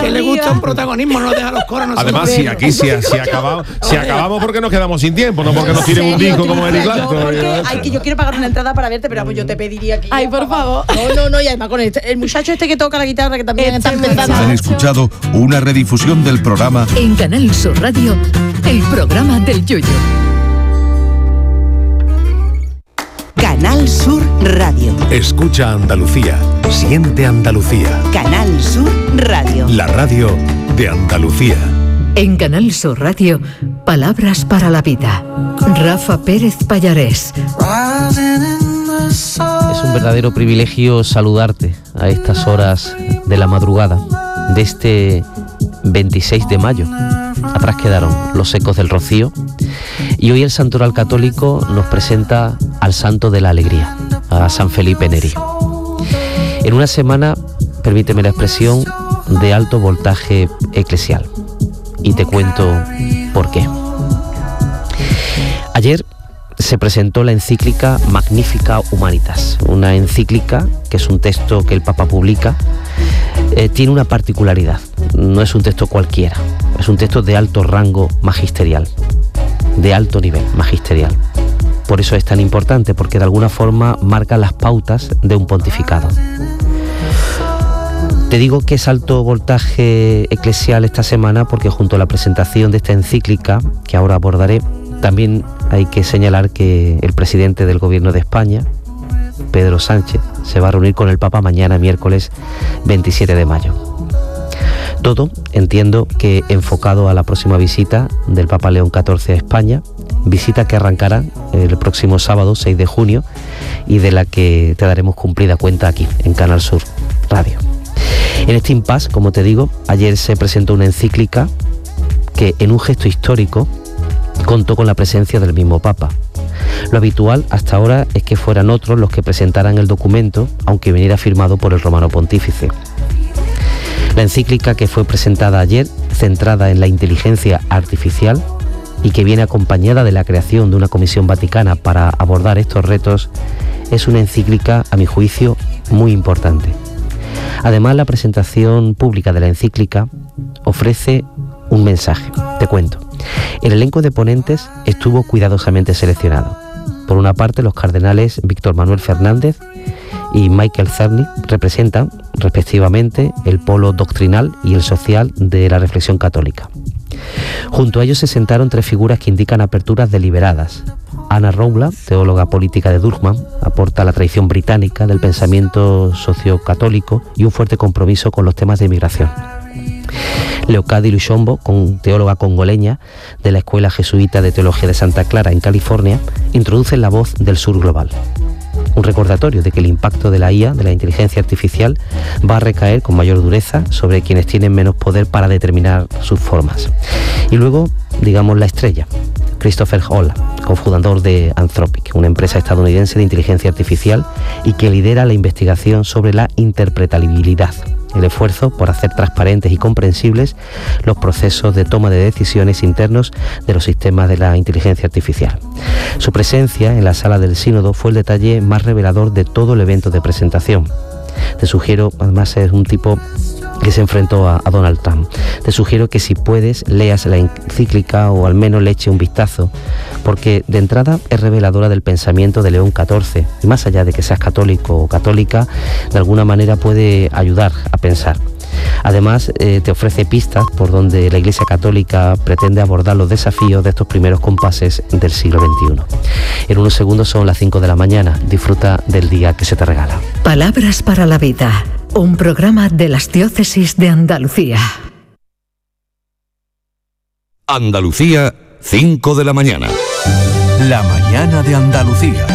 Que le gusta un protagonismo, no deja los coros. Además, si aquí si acabamos porque nos quedamos sin tiempo, no porque nos tiren un disco como Eric Clapton. Yo quiero pagar una entrada para verte, pero yo te pediría que... Ay, por favor. No, y además con el muchacho que toca la guitarra, que también está empezando. Han escuchado una redifusión del programa En Canal Sur Radio, el programa del Yoyo. Canal Sur Radio. Escucha Andalucía, siente Andalucía. Canal Sur Radio. La radio de Andalucía. En Canal Sur Radio, palabras para la vida. Rafa Pérez Pallarés. Es un verdadero privilegio saludarte a estas horas de la madrugada de este 26 de mayo. Atrás quedaron los ecos del rocío y hoy el Santoral Católico nos presenta al Santo de la Alegría, a San Felipe Neri. En una semana, permíteme la expresión, de alto voltaje eclesial. Y te cuento por qué. Ayer se presentó la encíclica Magnificat Humanitas, una encíclica que es un texto que el Papa publica. Tiene una particularidad, no es un texto cualquiera, es un texto de alto rango magisterial, de alto nivel magisterial. Por eso es tan importante, porque de alguna forma marca las pautas de un pontificado. Te digo que es alto voltaje eclesial esta semana porque junto a la presentación de esta encíclica, que ahora abordaré, también hay que señalar que el presidente del Gobierno de España, Pedro Sánchez, se va a reunir con el Papa mañana, miércoles 27 de mayo. Todo, entiendo, que enfocado a la próxima visita del Papa León XIV a España, visita que arrancará el próximo sábado 6 de junio y de la que te daremos cumplida cuenta aquí, en Canal Sur Radio. En este impasse, como te digo, ayer se presentó una encíclica que, en un gesto histórico, contó con la presencia del mismo Papa. Lo habitual hasta ahora es que fueran otros los que presentaran el documento, aunque viniera firmado por el Romano Pontífice. La encíclica que fue presentada ayer, centrada en la inteligencia artificial y que viene acompañada de la creación de una comisión vaticana para abordar estos retos, es una encíclica, a mi juicio, muy importante. Además, la presentación pública de la encíclica ofrece un mensaje. Te cuento. El elenco de ponentes estuvo cuidadosamente seleccionado. Por una parte, los cardenales Víctor Manuel Fernández y Michael Cerny representan, respectivamente, el polo doctrinal y el social de la reflexión católica. Junto a ellos se sentaron tres figuras que indican aperturas deliberadas. Anna Rowland, teóloga política de Durham, aporta la tradición británica del pensamiento sociocatólico y un fuerte compromiso con los temas de inmigración. Leocadi Lushombo, teóloga congoleña de la Escuela Jesuita de Teología de Santa Clara en California, introduce la voz del sur global. Un recordatorio de que el impacto de la IA, de la inteligencia artificial, va a recaer con mayor dureza sobre quienes tienen menos poder para determinar sus formas. Y luego, digamos, la estrella, Christopher Hall, cofundador de Anthropic, una empresa estadounidense de inteligencia artificial y que lidera la investigación sobre la interpretabilidad, el esfuerzo por hacer transparentes y comprensibles los procesos de toma de decisiones internos de los sistemas de la inteligencia artificial. Su presencia en la sala del sínodo fue el detalle más revelador de todo el evento de presentación. Te sugiero, además es un tipo que se enfrentó a Donald Trump, te sugiero que si puedes leas la encíclica o al menos le eche un vistazo, porque de entrada es reveladora del pensamiento de León XIV y más allá de que seas católico o católica, de alguna manera puede ayudar a pensar. Además, te ofrece pistas por donde la Iglesia Católica pretende abordar los desafíos de estos primeros compases del siglo XXI. En unos segundos son las 5 de la mañana. Disfruta del día que se te regala. Palabras para la vida. Un programa de las diócesis de Andalucía. Andalucía, 5 de la mañana. La mañana de Andalucía.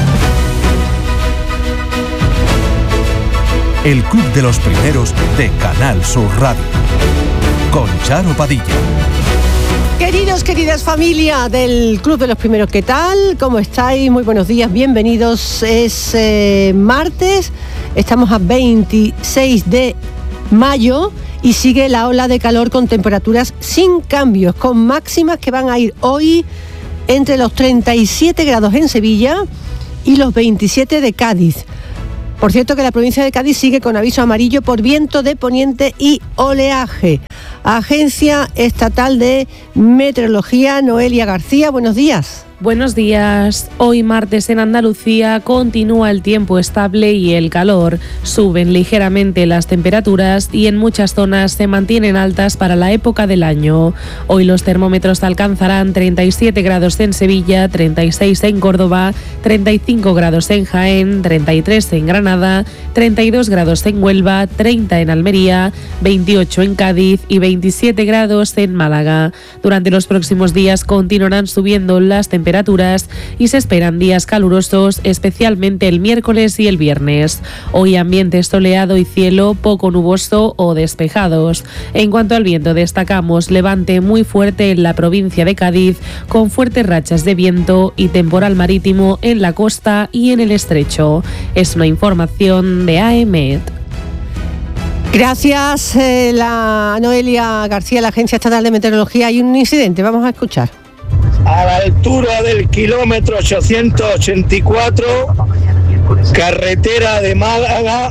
El Club de los Primeros de Canal Sur Radio. Con Charo Padilla. Queridos, queridas familia del Club de los Primeros, ¿qué tal? ¿Cómo estáis? Muy buenos días, bienvenidos. Es martes, estamos a 26 de mayo y sigue la ola de calor con temperaturas sin cambios, con máximas que van a ir hoy entre los 37 grados en Sevilla y los 27 de Cádiz. Por cierto que la provincia de Cádiz sigue con aviso amarillo por viento de poniente y oleaje. Agencia Estatal de Meteorología. Noelia García, buenos días. Buenos días. Hoy martes en Andalucía continúa el tiempo estable y el calor. Suben ligeramente las temperaturas y en muchas zonas se mantienen altas para la época del año. Hoy los termómetros alcanzarán 37 grados en Sevilla, 36 en Córdoba, 35 grados en Jaén, 33 en Granada, 32 grados en Huelva, 30 en Almería, 28 en Cádiz y 27 grados en Málaga. Durante los próximos días continuarán subiendo las temperaturas y se esperan días calurosos, especialmente el miércoles y el viernes. Hoy ambiente soleado y cielo poco nuboso o despejados. En cuanto al viento, destacamos levante muy fuerte en la provincia de Cádiz, con fuertes rachas de viento y temporal marítimo en la costa y en el estrecho. Es una información de AEMET. Gracias, la Noelia García, la Agencia Estatal de Meteorología. Hay un incidente, vamos a escuchar. A la altura del kilómetro 884, carretera de Málaga,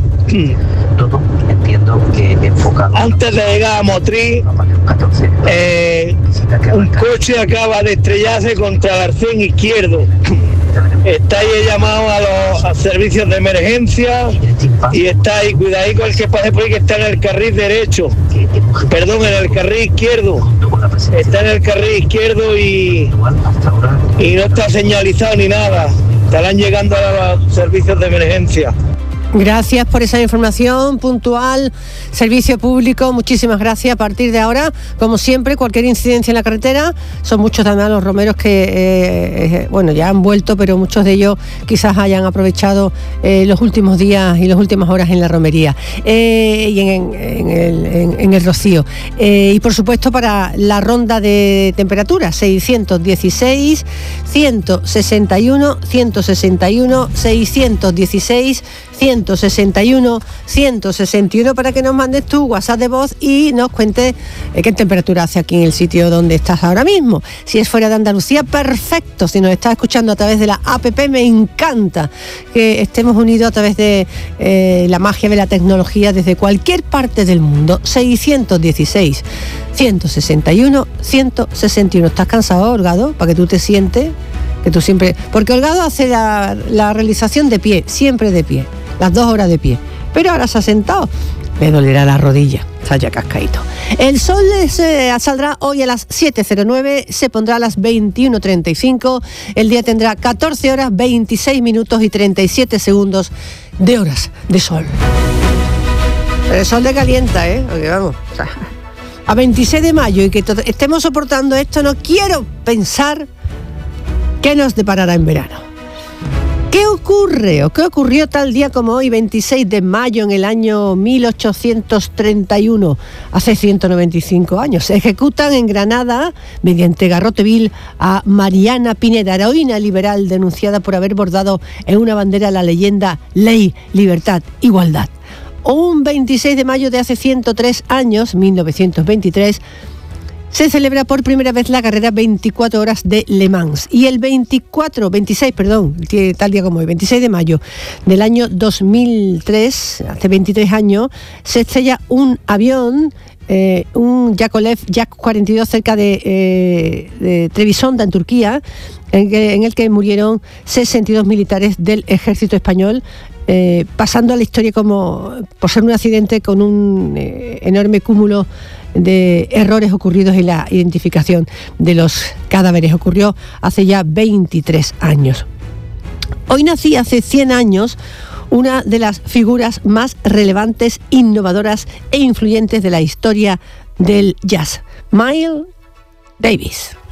antes de llegar a Motril, un coche acaba de estrellarse contra el arcén izquierdo. Está ahí llamado a los servicios de emergencia y está ahí, cuidadito el que pase por ahí, que está en el carril derecho, perdón, en el carril izquierdo, está en el carril izquierdo y no está señalizado ni nada, estarán llegando a los servicios de emergencia. Gracias por esa información puntual, servicio público, muchísimas gracias. A partir de ahora, como siempre, cualquier incidencia en la carretera, son muchos también los romeros que, ya han vuelto, pero muchos de ellos quizás hayan aprovechado los últimos días y las últimas horas en la romería y en el rocío. Y por supuesto para la ronda de temperaturas, 616, 161, 161, 616, 161, 161 para que nos mandes tu WhatsApp de voz y nos cuentes qué temperatura hace aquí en el sitio donde estás ahora mismo. Si es fuera de Andalucía, perfecto. Si nos estás escuchando a través de la APP, me encanta que estemos unidos a través de la magia de la tecnología desde cualquier parte del mundo. 616, 161, 161. ¿Estás cansado, Holgado? Para que tú te sientes, que tú siempre... Porque Holgado hace la realización de pie, siempre de pie. Las 2 horas de pie, pero ahora se ha sentado, me dolerá la rodilla, está ya cascaíto. El sol saldrá hoy a las 7:09, se pondrá a las 21:35, el día tendrá 14 horas, 26 minutos y 37 segundos de horas de sol. Pero el sol le calienta, porque vamos, a 26 de mayo y que estemos soportando esto, no quiero pensar qué nos deparará en verano. ¿Qué ocurre o qué ocurrió tal día como hoy, 26 de mayo en el año 1831, hace 195 años? Se ejecutan en Granada, mediante garrote vil, a Mariana Pineda, heroína liberal denunciada por haber bordado en una bandera la leyenda Ley, Libertad, Igualdad. Un 26 de mayo de hace 103 años, 1923, se celebra por primera vez la carrera 24 horas de Le Mans. Y el 26 de mayo del año 2003, hace 23 años, se estrella un avión, un Yakolev Jak-42 cerca de Trebisonda, en Turquía, en el que murieron 62 militares del ejército español, pasando a la historia por ser un accidente con un enorme cúmulo de errores ocurridos en la identificación de los cadáveres. Ocurrió hace ya 23 años. Hoy nací hace 100 años una de las figuras más relevantes, innovadoras e influyentes de la historia del jazz, Miles Davis.